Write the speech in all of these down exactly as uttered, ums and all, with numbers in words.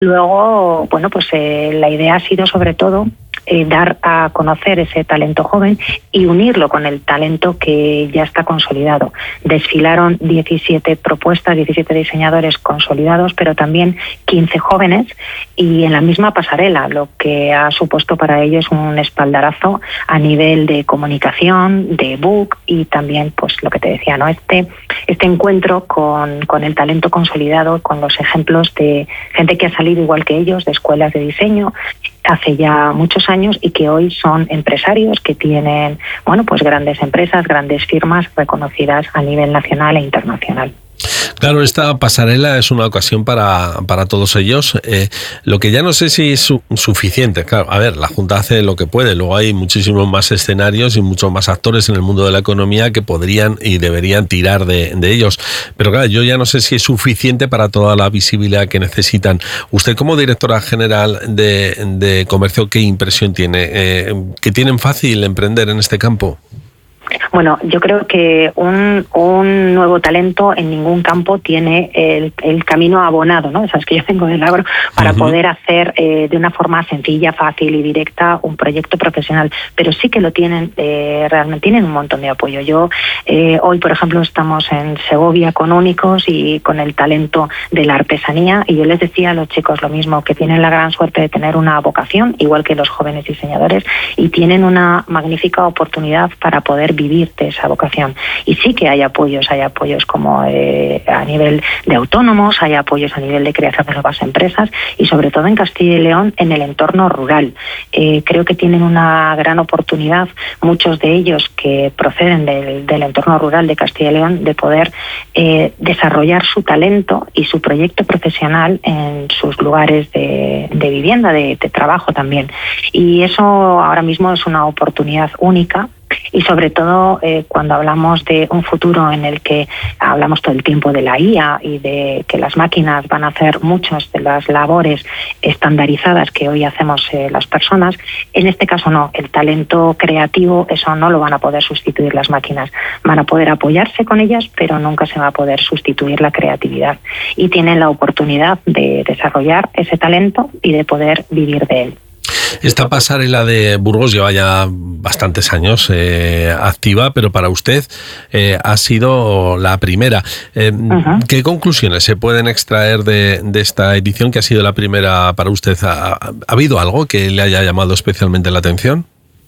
Luego, bueno, pues eh, la idea ha sido sobre todo eh, dar a conocer ese talento joven y unirlo con el talento que ya está consolidado. Desfilaron diecisiete propuestas, diecisiete diseñadores consolidados, pero también quince jóvenes y en la misma pasarela, lo que ha supuesto para ellos un espaldarazo a nivel de comunicación, de book y también, pues lo que te decía, ¿no? Este, este encuentro con, con el talento consolidado, con los ejemplos de gente que ha salido igual que ellos de escuelas de diseño hace ya muchos años y que hoy son empresarios que tienen, bueno, pues grandes empresas, grandes firmas reconocidas a nivel nacional e internacional. Claro, esta pasarela es una ocasión para, para todos ellos. Eh, lo que ya no sé si es su, suficiente. Claro, a ver, la Junta hace lo que puede. Luego hay muchísimos más escenarios y muchos más actores en el mundo de la economía que podrían y deberían tirar de, de ellos. Pero claro, yo ya no sé si es suficiente para toda la visibilidad que necesitan. Usted, como directora general de, de comercio, ¿qué impresión tiene? Eh, ¿Que tienen fácil emprender en este campo? Bueno, yo creo que un, un nuevo talento en ningún campo tiene el, el camino abonado, ¿no? Sabes que yo vengo del agro para uh-huh. poder hacer eh, de una forma sencilla, fácil y directa un proyecto profesional, pero sí que lo tienen, eh, realmente tienen un montón de apoyo. Yo eh, hoy, por ejemplo, estamos en Segovia con Únicos y con el talento de la artesanía y yo les decía a los chicos lo mismo, que tienen la gran suerte de tener una vocación, igual que los jóvenes diseñadores, y tienen una magnífica oportunidad para poder vivir de esa vocación. Y sí que hay apoyos, hay apoyos como eh, a nivel de autónomos, hay apoyos a nivel de creación de nuevas empresas y sobre todo en Castilla y León en el entorno rural. Eh, creo que tienen una gran oportunidad, muchos de ellos que proceden del, del entorno rural de Castilla y León, de poder eh, desarrollar su talento y su proyecto profesional en sus lugares de, de vivienda, de, de trabajo también. Y eso ahora mismo es una oportunidad única. Y sobre todo eh, cuando hablamos de un futuro en el que hablamos todo el tiempo de la I A y de que las máquinas van a hacer muchas de las labores estandarizadas que hoy hacemos eh, las personas, en este caso no, el talento creativo, eso no lo van a poder sustituir las máquinas. Van a poder apoyarse con ellas, pero nunca se va a poder sustituir la creatividad. Y tienen la oportunidad de desarrollar ese talento y de poder vivir de él. Esta pasarela de Burgos lleva ya bastantes años eh, activa, pero para usted eh, ha sido la primera. Eh, uh-huh. ¿Qué conclusiones se pueden extraer de, de esta edición que ha sido la primera para usted? ¿Ha, ha habido algo que le haya llamado especialmente la atención?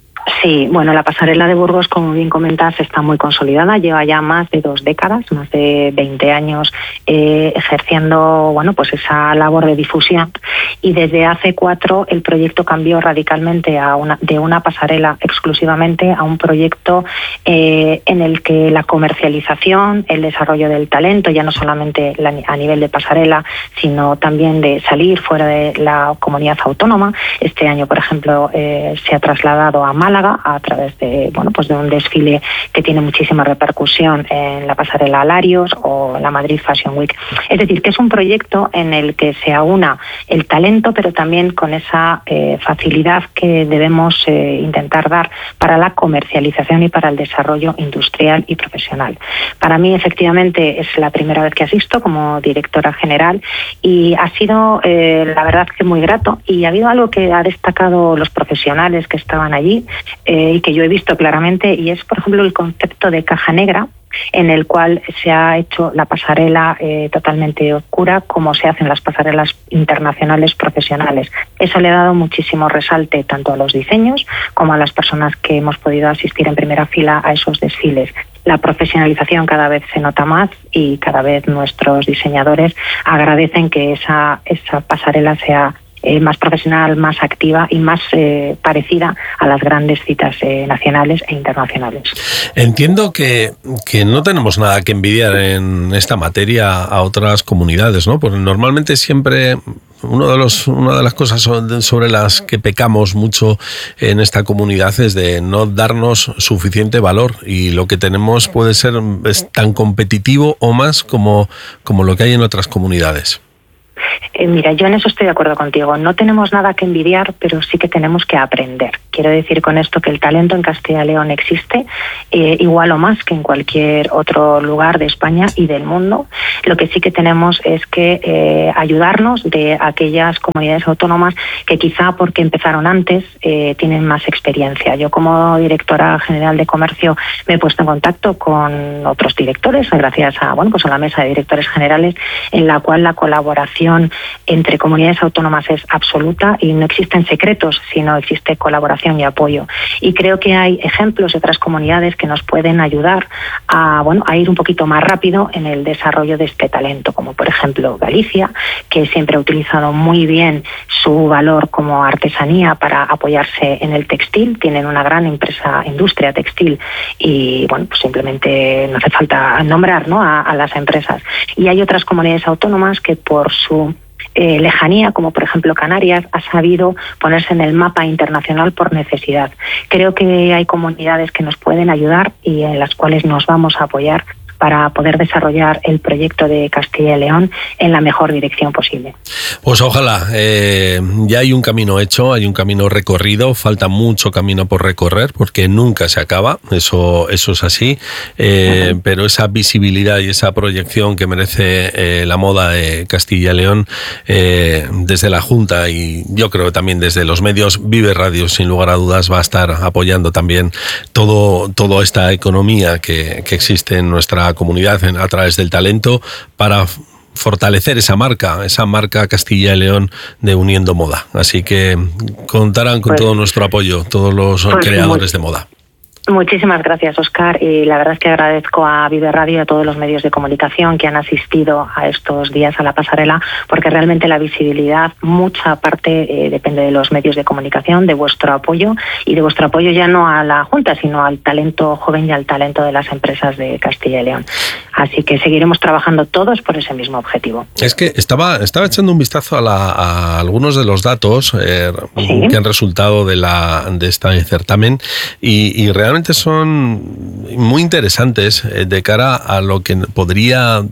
Sí, bueno, la pasarela de Burgos, como bien comentas, está muy consolidada, lleva ya más de dos décadas, más de veinte años eh, ejerciendo, bueno, pues esa labor de difusión, y desde hace cuatro el proyecto cambió radicalmente a una, de una pasarela exclusivamente a un proyecto eh, en el que la comercialización, el desarrollo del talento, ya no solamente la, a nivel de pasarela, sino también de salir fuera de la comunidad autónoma. Este año, por ejemplo, eh, se ha trasladado a Málaga a través de, bueno, pues de un desfile que tiene muchísima repercusión en la pasarela Alarios o la Madrid Fashion Week. Es decir, que es un proyecto en el que se aúna el talento, pero también con esa eh, facilidad que debemos eh, intentar dar para la comercialización y para el desarrollo industrial y profesional. Para mí, efectivamente, es la primera vez que asisto como directora general y ha sido, eh, la verdad, que muy grato, y ha habido algo que ha destacado los profesionales que estaban allí, Eh, y que yo he visto claramente, y es, por ejemplo, el concepto de caja negra, en el cual se ha hecho la pasarela eh, totalmente oscura, como se hacen las pasarelas internacionales profesionales. Eso le ha dado muchísimo resalte tanto a los diseños como a las personas que hemos podido asistir en primera fila a esos desfiles. La profesionalización cada vez se nota más y cada vez nuestros diseñadores agradecen que esa, esa pasarela sea Eh, más profesional, más activa y más eh, parecida a las grandes citas eh, nacionales e internacionales. Entiendo que, que no tenemos nada que envidiar en esta materia a otras comunidades, ¿no? Porque normalmente siempre uno de los, una de las cosas sobre las que pecamos mucho en esta comunidad es de no darnos suficiente valor, y lo que tenemos puede ser es tan competitivo o más como, como lo que hay en otras comunidades. Eh, mira, yo en eso estoy de acuerdo contigo. No tenemos nada que envidiar, pero sí que tenemos que aprender. Quiero decir con esto que el talento en Castilla y León existe, eh, igual o más que en cualquier otro lugar de España y del mundo. Lo que sí que tenemos es que eh, ayudarnos de aquellas comunidades autónomas que quizá porque empezaron antes eh, tienen más experiencia. Yo como directora general de comercio me he puesto en contacto con otros directores, gracias a, bueno, pues a la mesa de directores generales, en la cual la colaboración entre comunidades autónomas es absoluta y no existen secretos, sino existe colaboración y apoyo. Y creo que hay ejemplos de otras comunidades que nos pueden ayudar a, bueno, a ir un poquito más rápido en el desarrollo de este talento, como por ejemplo Galicia, que siempre ha utilizado muy bien su valor como artesanía para apoyarse en el textil. Tienen una gran empresa, industria textil, y bueno, pues simplemente no hace falta nombrar, ¿no?, a, a las empresas. Y hay otras comunidades autónomas que por su Eh, lejanía, como por ejemplo Canarias, ha sabido ponerse en el mapa internacional por necesidad. Creo que hay comunidades que nos pueden ayudar y en las cuales nos vamos a apoyar para poder desarrollar el proyecto de Castilla y León en la mejor dirección posible. Pues ojalá. Eh, ya hay un camino hecho, hay un camino recorrido, falta mucho camino por recorrer porque nunca se acaba, eso, eso es así, eh, uh-huh. pero esa visibilidad y esa proyección que merece eh, la moda de Castilla y León eh, desde la Junta y yo creo también desde los medios, Vive Radio sin lugar a dudas va a estar apoyando también todo, toda esta economía que, que existe en nuestra comunidad a través del talento para fortalecer esa marca, esa marca Castilla y León de Uniendo Moda. Así que contarán con pues, todo nuestro apoyo, todos los pues creadores muy, de moda. Muchísimas gracias, Óscar, y la verdad es que agradezco a Vive Radio y a todos los medios de comunicación que han asistido a estos días a la pasarela, porque realmente la visibilidad, mucha parte eh, depende de los medios de comunicación, de vuestro apoyo y de vuestro apoyo ya no a la Junta, sino al talento joven y al talento de las empresas de Castilla y León. Así que seguiremos trabajando todos por ese mismo objetivo. Es que estaba, estaba echando un vistazo a, la, a algunos de los datos eh, ¿Sí? que han resultado de, la, de este certamen y, y realmente son muy interesantes eh, de cara a lo que podría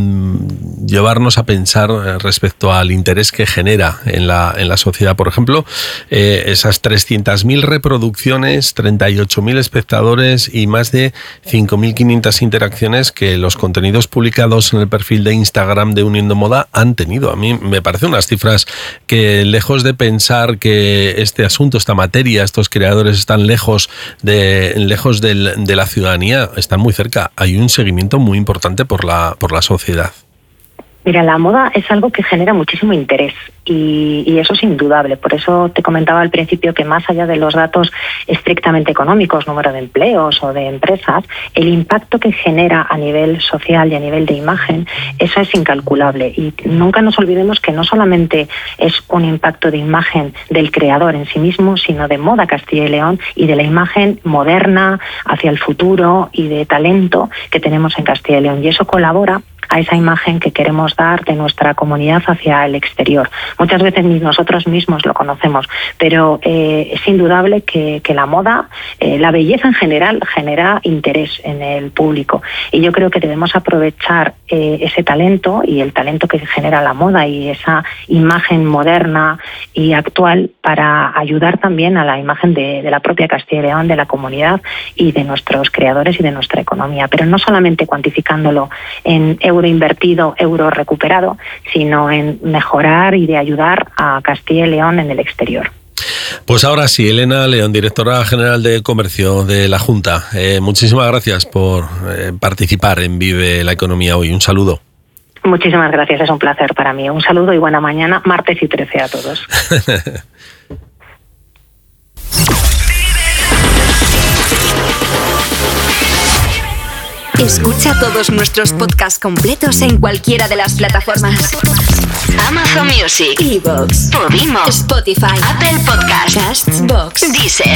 mm, llevarnos a pensar respecto al interés que genera en la, en la sociedad. Por ejemplo, eh, esas trescientas mil reproducciones, treinta y ocho mil espectadores y más de cinco mil quinientas interacciones que los contenidos publicados en el perfil de Instagram de Uniendo Moda han tenido. A mí me parecen unas cifras que, lejos de pensar que este asunto, esta materia, estos creadores están lejos de lejos del, de la ciudadanía, están muy cerca. Hay un seguimiento muy importante por la, por la sociedad. Mira, la moda es algo que genera muchísimo interés y, y eso es indudable. Por eso te comentaba al principio que más allá de los datos estrictamente económicos, número de empleos o de empresas, el impacto que genera a nivel social y a nivel de imagen, eso es incalculable. Y nunca nos olvidemos que no solamente es un impacto de imagen del creador en sí mismo, sino de moda Castilla y León y de la imagen moderna hacia el futuro y de talento que tenemos en Castilla y León. Y eso colabora a esa imagen que queremos dar de nuestra comunidad hacia el exterior. Muchas veces ni nosotros mismos lo conocemos, pero eh, es indudable que, que la moda, eh, la belleza en general, genera interés en el público. Y yo creo que debemos aprovechar eh, ese talento y el talento que genera la moda y esa imagen moderna y actual para ayudar también a la imagen de, de la propia Castilla y León, de la comunidad y de nuestros creadores y de nuestra economía. Pero no solamente cuantificándolo en euro invertido, euro recuperado, sino en mejorar y de ayudar a Castilla y León en el exterior. Pues ahora sí, Elena León, directora general de Comercio de la Junta, eh, muchísimas gracias por eh, participar en Vive la Economía hoy. Un saludo. Muchísimas gracias, es un placer para mí. Un saludo y buena mañana, martes y trece a todos. Escucha todos nuestros podcasts completos en cualquiera de las plataformas: Amazon Music, iVoox, Podimo, Spotify, Apple Podcasts, Castbox, Deezer.